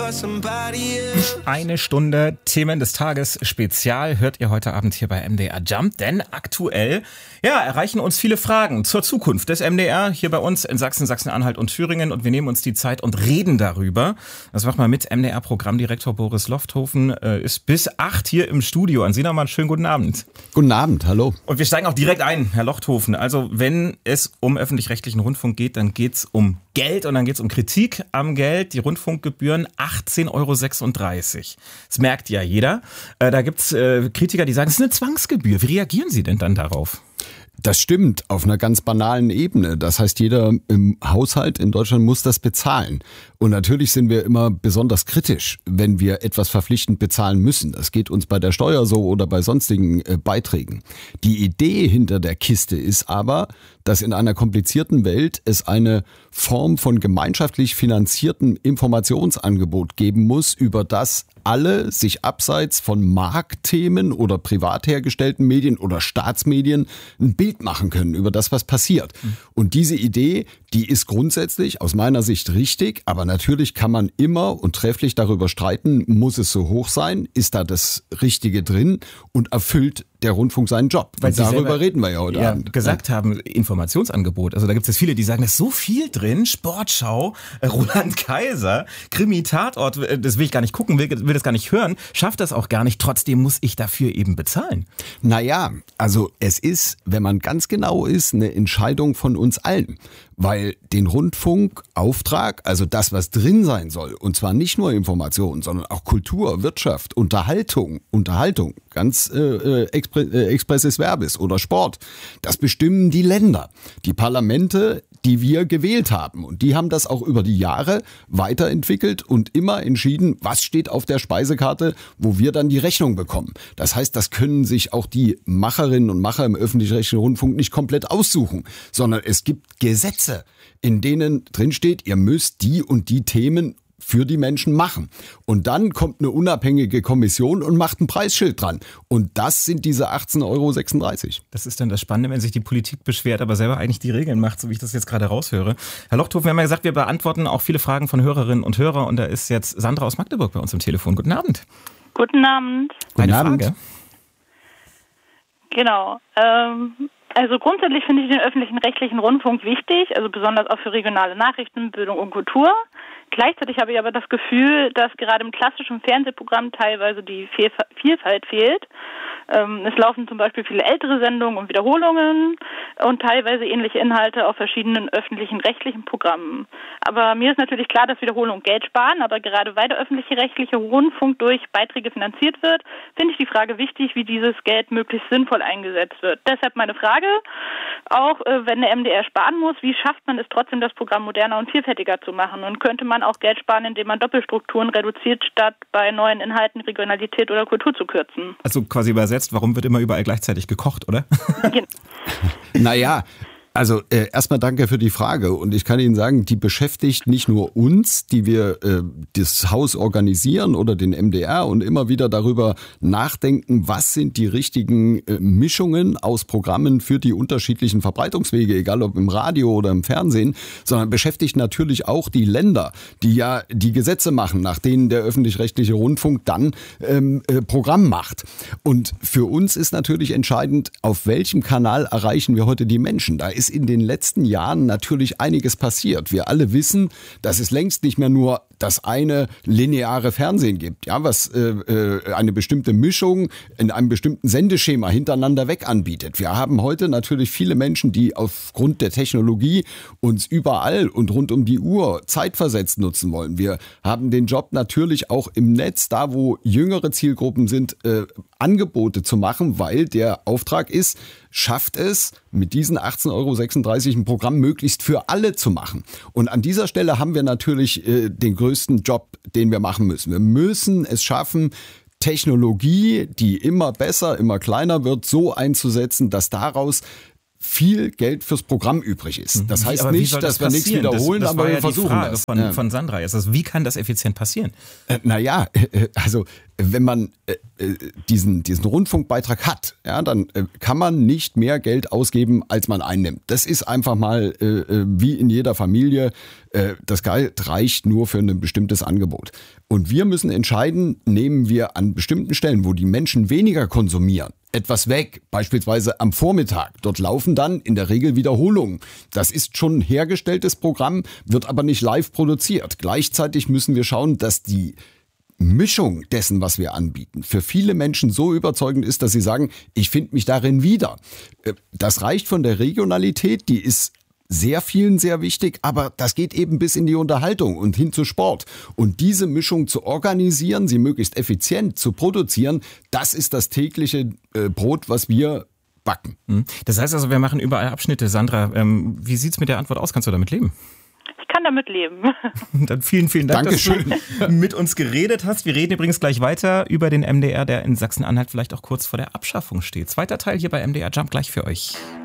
Eine Stunde Themen des Tages Spezial hört ihr heute Abend hier bei MDR Jump, denn aktuell erreichen uns viele Fragen zur Zukunft des MDR hier bei uns in Sachsen, Sachsen-Anhalt und Thüringen und wir nehmen uns die Zeit und reden darüber. Das machen wir mit MDR-Programmdirektor Boris Lofthofen, ist bis 8 hier im Studio. An Sie nochmal einen schönen guten Abend. Guten Abend, hallo. Und wir steigen auch direkt ein, Herr Lofthofen. Also wenn es um öffentlich-rechtlichen Rundfunk geht, dann geht es um Geld und dann geht es um Kritik am Geld. Die Rundfunkgebühren 18,36 €. Das merkt ja jeder. Da gibt es Kritiker, die sagen, es ist eine Zwangsgebühr. Wie reagieren Sie denn dann darauf? Das stimmt, auf einer ganz banalen Ebene. Das heißt, jeder im Haushalt in Deutschland muss das bezahlen. Und natürlich sind wir immer besonders kritisch, wenn wir etwas verpflichtend bezahlen müssen. Das geht uns bei der Steuer so oder bei sonstigen Beiträgen. Die Idee hinter der Kiste ist aber, dass in einer komplizierten Welt es eine Form von gemeinschaftlich finanziertem Informationsangebot geben muss, über das alle sich abseits von Marktthemen oder privat hergestellten Medien oder Staatsmedien ein Bild machen können über das, was passiert. Und diese Idee, die ist grundsätzlich aus meiner Sicht richtig, aber natürlich kann man immer und trefflich darüber streiten, muss es so hoch sein, ist da das Richtige drin und erfüllt der Rundfunk seinen Job. Weil Sie darüber reden wir ja heute Abend. Gesagt haben, Informationsangebot. Also da gibt es viele, die sagen, da ist so viel drin. Sportschau, Roland Kaiser, Krimi-Tatort, das will ich gar nicht gucken, will das gar nicht hören, schafft das auch gar nicht. Trotzdem muss ich dafür eben bezahlen. Naja, also es ist, wenn man ganz genau ist, eine Entscheidung von uns allen. Weil den Rundfunkauftrag, also das, was drin sein soll, und zwar nicht nur Information, sondern auch Kultur, Wirtschaft, Unterhaltung, ganz expressis verbis oder Sport, das bestimmen die Länder, die Parlamente, die wir gewählt haben. Und die haben das auch über die Jahre weiterentwickelt und immer entschieden, was steht auf der Speisekarte, wo wir dann die Rechnung bekommen. Das heißt, das können sich auch die Macherinnen und Macher im öffentlich-rechtlichen Rundfunk nicht komplett aussuchen, sondern es gibt Gesetze, in denen drin steht, ihr müsst die und die Themen für die Menschen machen. Und dann kommt eine unabhängige Kommission und macht ein Preisschild dran. Und das sind diese 18,36 €. Das ist dann das Spannende, wenn sich die Politik beschwert, aber selber eigentlich die Regeln macht, so wie ich das jetzt gerade raushöre. Herr Lochthofen, wir haben ja gesagt, wir beantworten auch viele Fragen von Hörerinnen und Hörern. Und da ist jetzt Sandra aus Magdeburg bei uns im Telefon. Guten Abend. Guten Abend. Guten Abend. Frage. Genau. Also grundsätzlich finde ich den öffentlichen rechtlichen Rundfunk wichtig, also besonders auch für regionale Nachrichten, Bildung und Kultur. Gleichzeitig habe ich aber das Gefühl, dass gerade im klassischen Fernsehprogramm teilweise die Vielfalt fehlt. Es laufen zum Beispiel viele ältere Sendungen und Wiederholungen und teilweise ähnliche Inhalte auf verschiedenen öffentlichen rechtlichen Programmen. Aber mir ist natürlich klar, dass Wiederholungen Geld sparen, aber gerade weil der öffentliche rechtliche Rundfunk durch Beiträge finanziert wird, finde ich die Frage wichtig, wie dieses Geld möglichst sinnvoll eingesetzt wird. Deshalb meine Frage, auch wenn der MDR sparen muss, wie schafft man es trotzdem, das Programm moderner und vielfältiger zu machen? Und könnte man auch Geld sparen, indem man Doppelstrukturen reduziert, statt bei neuen Inhalten Regionalität oder Kultur zu kürzen? Also quasi übersetzt, warum wird immer überall gleichzeitig gekocht, oder? Naja, also erstmal danke für die Frage und ich kann Ihnen sagen, die beschäftigt nicht nur uns, die wir das Haus organisieren oder den MDR und immer wieder darüber nachdenken, was sind die richtigen Mischungen aus Programmen für die unterschiedlichen Verbreitungswege, egal ob im Radio oder im Fernsehen, sondern beschäftigt natürlich auch die Länder, die ja die Gesetze machen, nach denen der öffentlich-rechtliche Rundfunk dann Programm macht. Und für uns ist natürlich entscheidend, auf welchem Kanal erreichen wir heute die Menschen. Da ist in den letzten Jahren natürlich einiges passiert. Wir alle wissen, dass es längst nicht mehr nur das eine lineare Fernsehen gibt, ja, was eine bestimmte Mischung in einem bestimmten Sendeschema hintereinander weg anbietet. Wir haben heute natürlich viele Menschen, die aufgrund der Technologie uns überall und rund um die Uhr zeitversetzt nutzen wollen. Wir haben den Job natürlich auch im Netz, da wo jüngere Zielgruppen sind, Angebote zu machen, weil der Auftrag ist, schafft es, mit diesen 18,36 € ein Programm möglichst für alle zu machen. Und an dieser Stelle haben wir natürlich den größten Job, den wir machen müssen. Wir müssen es schaffen, Technologie, die immer besser, immer kleiner wird, so einzusetzen, dass daraus viel Geld fürs Programm übrig ist. Das heißt nicht, dass wir nichts wiederholen, das aber war wir versuchen die Frage von Sandra jetzt. Also wie kann das effizient passieren? Also wenn man diesen Rundfunkbeitrag hat, ja, dann kann man nicht mehr Geld ausgeben, als man einnimmt. Das ist einfach mal wie in jeder Familie. Das Geld reicht nur für ein bestimmtes Angebot. Und wir müssen entscheiden, nehmen wir an bestimmten Stellen, wo die Menschen weniger konsumieren, etwas weg, beispielsweise am Vormittag. Dort laufen dann in der Regel Wiederholungen. Das ist schon ein hergestelltes Programm, wird aber nicht live produziert. Gleichzeitig müssen wir schauen, dass die Mischung dessen, was wir anbieten, für viele Menschen so überzeugend ist, dass sie sagen, ich finde mich darin wieder. Das reicht von der Regionalität, die ist sehr vielen sehr wichtig, aber das geht eben bis in die Unterhaltung und hin zu Sport. Und diese Mischung zu organisieren, sie möglichst effizient zu produzieren, das ist das tägliche Brot, was wir backen. Das heißt also, wir machen überall Abschnitte. Sandra, wie sieht's mit der Antwort aus? Kannst du damit leben? Ich kann damit leben. Dann vielen Dank, Dankeschön, dass du mit uns geredet hast. Wir reden übrigens gleich weiter über den MDR, der in Sachsen-Anhalt vielleicht auch kurz vor der Abschaffung steht. Zweiter Teil hier bei MDR Jump gleich für euch.